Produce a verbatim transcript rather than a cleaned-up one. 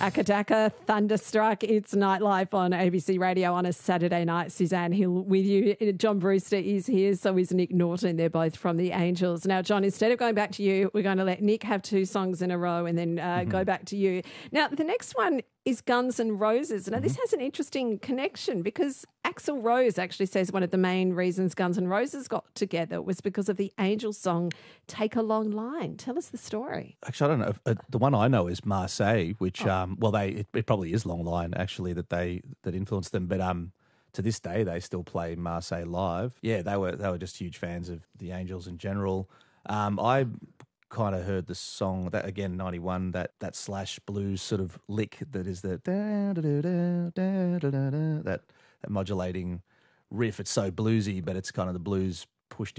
Akadaka, Thunderstruck. It's Nightlife on A B C Radio on a Saturday night. Suzanne Hill with you. John Brewster is here, so is Nick Norton. They're both from the Angels. Now, John, instead of going back to you, we're going to let Nick have two songs in a row and then uh, mm-hmm. go back to you. Now, the next one is Guns N' Roses. Now, mm-hmm. this has an interesting connection because Axl Rose actually says one of the main reasons Guns N' Roses got together was because of the Angels song Take a Long Line. Tell us the story. Actually, I don't know. Uh, the one I know is Marseille, which, oh. um, well, they it, it probably is Long Line, actually, that they that influenced them. But um, to this day, they still play Marseille live. Yeah, they were they were just huge fans of the Angels in general. Um, I kind of heard the song that again ninety-one that that Slash blues sort of lick that is the da, da, da, da, da, da, da, that that modulating riff. It's so bluesy, but it's kind of the blues pushed